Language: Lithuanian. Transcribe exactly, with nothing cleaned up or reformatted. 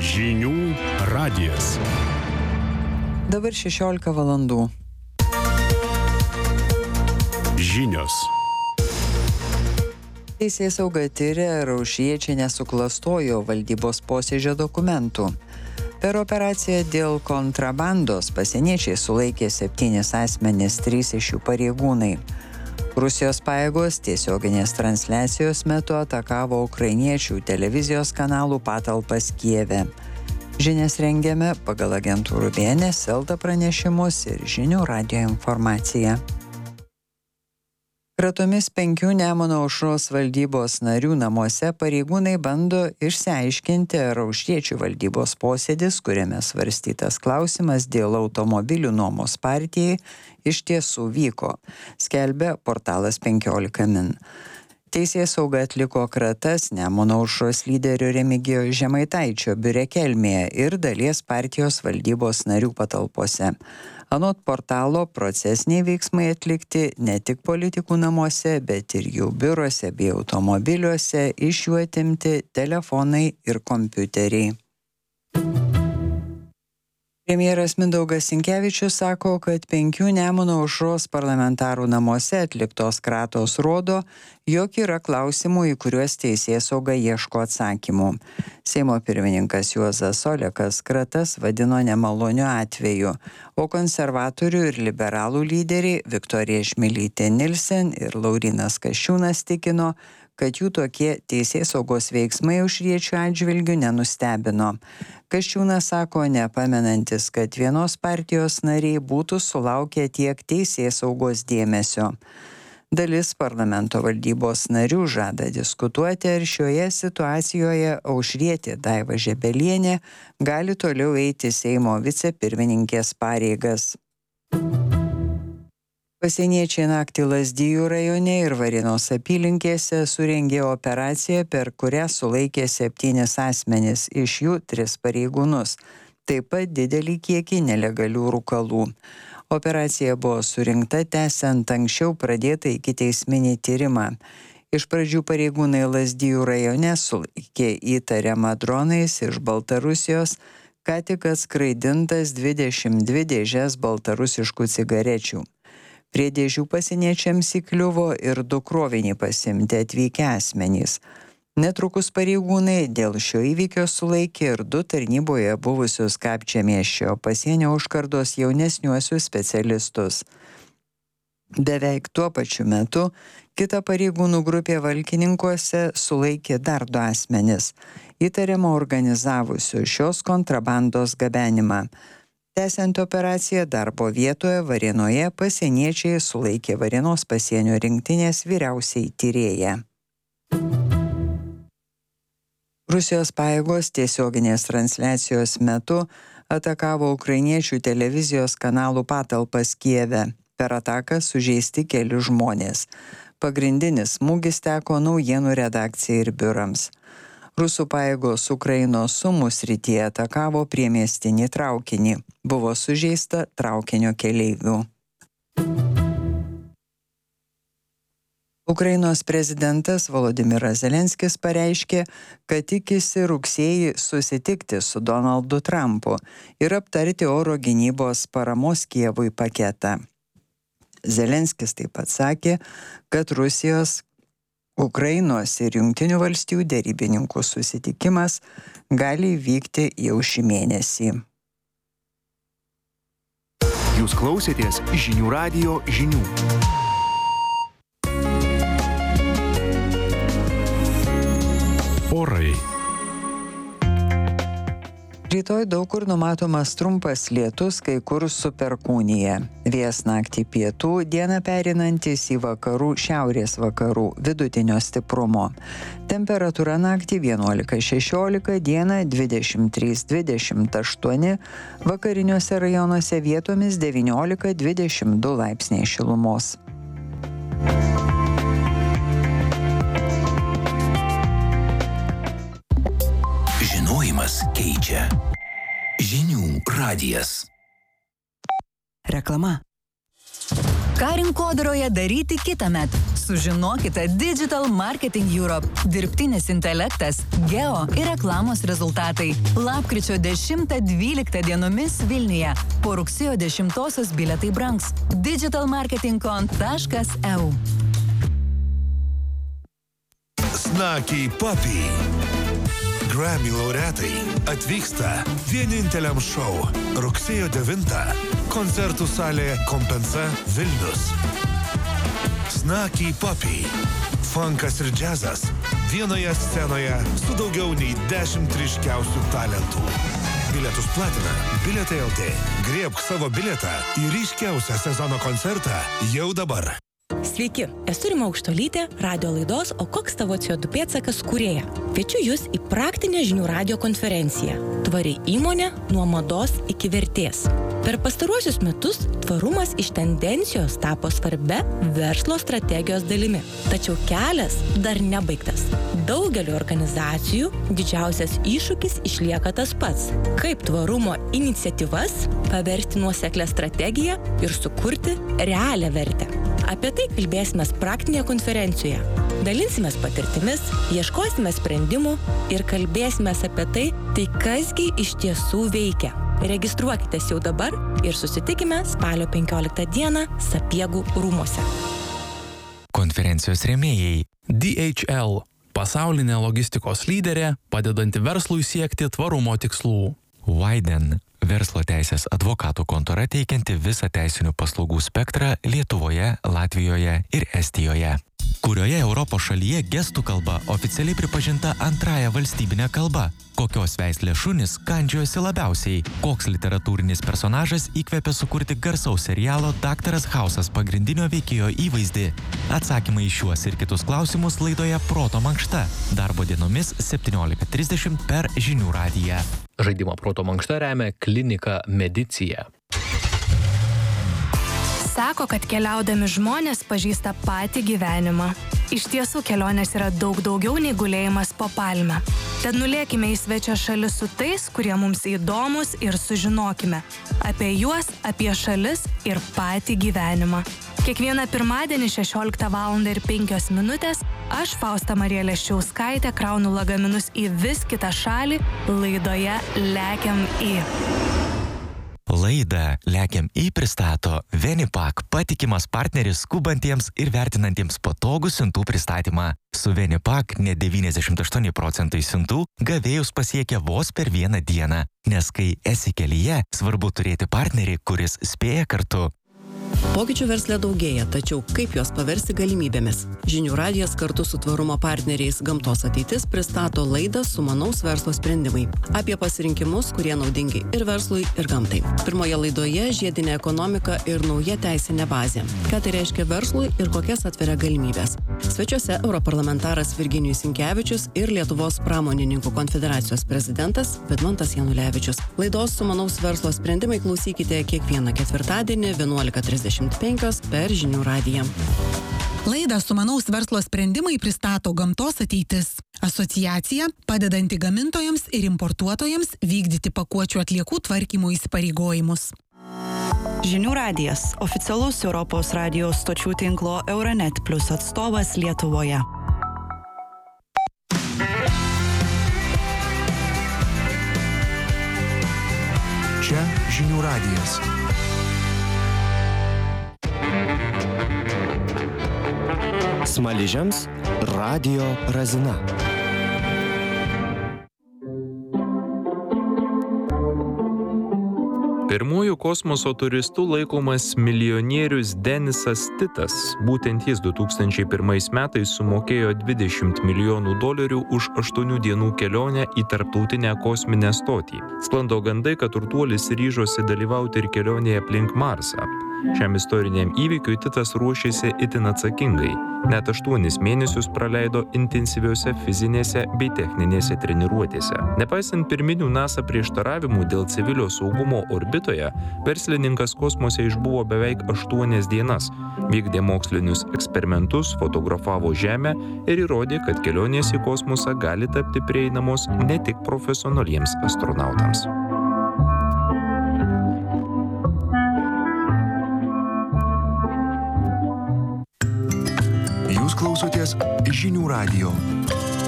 Žinių radijas. Dabar šešiolika valandų. Žinios. Teisėsauga tiria, ar Aušriečienė nesuklastojo valdybos posėdžio dokumentų. Per operaciją dėl kontrabandos pasieniečiai sulaikė septynis asmenis, trys iš jų pareigūnai. Rusijos pajėgos tiesioginės transliacijos metu atakavo ukrainiečių televizijos kanalų patalpas Kijeve. Žinias rengiame pagal agentūrų B N S, Elta pranešimus ir Žinių radijo informaciją. Kratomis penkių Nemuno aušros valdybos narių namuose pareigūnai bando išsiaiškinti, ar Aušriečių valdybos posėdis, kuriame svarstytas klausimas dėl automobilių nuomos partijai, iš tiesų vyko, skelbia portalas penkiolika min. Teisėsauga atliko kratas Nemuno aušros lyderio Remigijaus Žemaitaičio biure Kelmėje ir dalies partijos valdybos narių patalpose. Anot portalo, procesiniai veiksmai atlikti ne tik politikų namuose, bet ir jų biuruose bei automobiliuose, iš jų atimti telefonai ir kompiuteriai. Premjeras Mindaugas Sinkevičius sako, kad penkių Nemuno aušros parlamentarų namuose atliktos kratos rodo, jog yra klausimų, į kuriuos teisėsauga ieško atsakymų. Seimo pirmininkas Juozas Olekas kratas vadino nemaloniu atveju, o konservatorių ir liberalų lyderiai Viktorija Čmilytė Nilsen ir Laurynas Kasčiūnas tikino, kad jų tokie teisėsaugos veiksmai aušriečių atžvilgių nenustebino. Kasčiūnas sako, nepamenantis, kad vienos partijos nariai būtų sulaukę tiek teisėsaugos dėmesio. Dalis parlamento valdybos narių žada diskutuoti, ar šioje situacijoje aušrietė Daiva Žebelienė gali toliau eiti Seimo vicepirmininkės pareigas. Pasieniečiai naktį Lazdijų rajone ir Varėnos apylinkėse surengė operaciją, per kurią sulaikė septynis asmenis, iš jų tris pareigūnus, taip pat didelį kiekį nelegalių rūkalų. Operacija buvo surinkta tęsiant anksčiau pradėtą ikiteisminį tyrimą. Iš pradžių pareigūnai Lazdijų rajone sulaikė įtariamą dronais iš Baltarusijos, ką tik atskraidintas dvidešimt dvi dėžes baltarusiškų cigarečių. Prie dėžių pasieniečiams įkliuvo ir du krovinį pasiimti atvykę asmenys. Netrukus pareigūnai dėl šio įvykio sulaikė ir du tarnyboje buvusius Kapčiamiesčio pasienio užkardos jaunesniuosius specialistus. Beveik tuo pačiu metu kita pareigūnų grupė Valkininkuose sulaikė dar du asmenis, įtariamą organizavusių šios kontrabandos gabenimą. Tęsiant operaciją darbo vietoje Varėnoje pasieniečiai sulaikė Varėnos pasienio rinktinės vyriausiai tyrėją. Rusijos pajėgos tiesioginės transliacijos metu atakavo ukrainiečių televizijos kanalų patalpas Kijeve. Per ataką sužeisti keli žmonės. Pagrindinis smūgis teko naujienų redakcijai ir biurams. Rusų pajėgos Ukrainos Sumų srityje atakavo priemiestinį traukinį. Buvo sužeista traukinio keleivių. Ukrainos prezidentas Volodymyras Zelenskis pareiškė, kad tikisi rugsėjį susitikti su Donaldu Trumpu ir aptarti oro gynybos paramos Kijevui paketą. Zelenskis taip pat sakė, kad Rusijos Ukrainos ir Jungtinių valstijų derybininkų susitikimas gali vykti jau šį mėnesį. Jūs klausėtės Žinių radijo žinių. Orai. Rytoj daug kur numatomas trumpas lietus, kai kur su perkūnija. Vėjas naktį pietų, dieną pereinantis į vakarų šiaurės vakarų vidutinio stiprumo. Temperatūra naktį vienuolika šešiolika, dieną dvidešimt trys dvidešimt aštuoni, vakariniuose rajonuose vietomis devyniolika dvidešimt du laipsniai šilumos. Žinojimas keičia. Žinių radijas. Reklama. Ką rinkodaroje daryti kitąmet? Sužinokite Digital Marketing Europe, dirbtinis intelektas, geo ir reklamos rezultatai. Lapkričio dešimtą dvyliktą dienomis Vilniuje. Po rugsėjo dešimtosios bilietai brangs. digital marketing con taškas e u. Snakiai Papi. Grammy laureatai atvyksta vieninteliam šou rugsėjo devintą. Koncertų salė Kompensa Vilnius. Snakiai Papi. Funkas ir džiazas vienoje scenoje su daugiau nei dešimt ryškiausių talentų. Bilietus platina Bilietai L T. Griebk savo bilietą į ryškiausią sezono koncertą jau dabar. Sveiki, esu Rima Aukštuolytė, radio laidos O koks tavo C O du pėdsakas kūrėja. Kviečiu jūs į praktinę žinių radijo konferenciją Tvari įmonė nuo mados iki vertės. Per pastaruosius metus tvarumas iš tendencijos tapo svarbia verslo strategijos dalimi. Tačiau kelias dar nebaigtas. Daugeliu organizacijų didžiausias iššūkis išlieka tas pats. Kaip tvarumo iniciatyvas paversti nuoseklią strategiją ir sukurti realią vertę. Apie tai kalbėsime praktinėje konferencijoje. Dalinsimės patirtimis, ieškosime sprendimų ir kalbėsime apie tai, tai kasgi iš tiesų veikia. Registruokitės jau dabar ir susitikime spalio penkioliktą dieną Sapiegų rūmuose. Konferencijos rėmėjai D H L – pasaulinė logistikos lyderė, padedanti verslui siekti tvarumo tikslų. Widen – verslo teisės advokatų kontora teikianti visą teisinių paslaugų spektrą Lietuvoje, Latvijoje ir Estijoje. Kurioje Europos šalyje gestų kalba oficialiai pripažinta antrąja valstybinė kalba? Kokios veislės šunys kandžiojosi labiausiai? Koks literatūrinis personažas įkvėpė sukurti garsaus serialo Daktaras Hausas pagrindinio veikėjo įvaizdį? Atsakymai į šiuos ir kitus klausimus laidoje Proto mankšta. Darbo dienomis septyniolika trisdešimt per Žinių radiją. Žaidimą Proto mankšta remia klinika Medicija. Sako, kad keliaudami žmonės pažįsta patį gyvenimą. Iš tiesų, kelionės yra daug daugiau nei gulėjimas po palme. Tad nulėkime į svečią šalis su tais, kurie mums įdomus ir sužinokime apie juos, apie šalis ir patį gyvenimą. Kiekvieną pirmadienį šešioliktą valandą ir penkios minutės aš, Fausta Marija Leščiauskaitė, kraunu lagaminus į vis kitą šalį laidoje Lekiam į. Laidą Lekiam į pristato Venipak, patikimas partneris skubantiems ir vertinantiems patogų siuntų pristatymą. Su Venipak net devyniasdešimt aštuoni procentai siuntų gavėjus pasiekia vos per vieną dieną, nes kai esi kelyje, svarbu turėti partnerį, kuris spėja kartu. Pokyčių versle daugėja, tačiau kaip juos paversti galimybėmis? Žinių radijas kartu su tvarumo partneriais Gamtos ateitis pristato laidą Sumanaus verslo sprendimai apie pasirinkimus, kurie naudingi ir verslui, ir gamtai. Pirmoje laidoje žiedinė ekonomika ir nauja teisinė bazė. Ką tai reiškia verslui ir kokias atveria galimybės? Svečiuose europarlamentaras Virginijus Sinkevičius ir Lietuvos pramonininkų konfederacijos prezidentas Vidmantas Janulevičius. Laidos Sumanaus verslo sprendimai klausykite kiekvieną ketvirtadienį vienuolika trisdešimt penkios per Žinių radiją. Laidą Sumanaus verslo sprendimai pristato Gamtos ateitis. Asociacija, padedanti gamintojams ir importuotojams vykdyti pakuočių atliekų tvarkymo įsipareigojimus. Žinių radijas – oficialus Europos radijos stočių tinklo Euronet Plus atstovas Lietuvoje. Čia Žinių radijas. Smaližiams Radio Razina. Pirmųjų kosmoso turistų laikomas milijonierius Denisas Titas. Būtent jis du tūkstančiai pirmais metais sumokėjo dvidešimt milijonų dolerių už aštuonių dienų kelionę į tarptautinę kosminę stotį. Sklando gandai, kad turtuolis ryžosi dalyvauti ir kelionėje aplink Marsą. Šiam istoriniam įvykiui Titas ruošėsi itin atsakingai. Net aštuonis mėnesius praleido intensyviose fizinėse bei techninėse treniruotėse. Nepaisant pirminių NASA prieštaravimų dėl civilio saugumo orbitoje, verslininkas kosmose išbuvo beveik aštuonias dienas, vykdė mokslinius eksperimentus, fotografavo Žemę ir įrodė, kad kelionės į kosmosą gali tapti prieinamos ne tik profesionaliems astronautams. klausotės Žinių radijo.